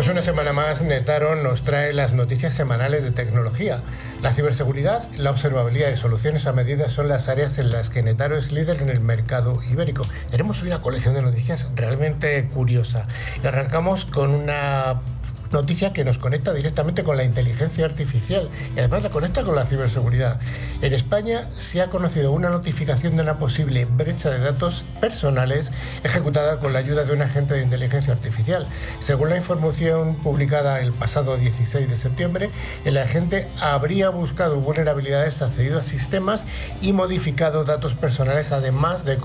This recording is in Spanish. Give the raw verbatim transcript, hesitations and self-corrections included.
Pues una semana más, Netaro nos trae las noticias semanales de tecnología. La ciberseguridad, la observabilidad y soluciones a medida son las áreas en las que Netaro es líder en el mercado ibérico. Tenemos hoy una colección de noticias realmente curiosa. Y arrancamos con una noticia que nos conecta directamente con la inteligencia artificial y además la conecta con la ciberseguridad. En España se ha conocido una notificación de una posible brecha de datos personales ejecutada con la ayuda de un agente de inteligencia artificial. Según la información publicada el pasado dieciséis de septiembre, el agente habría buscado vulnerabilidades, accedido a sistemas y modificado datos personales, además de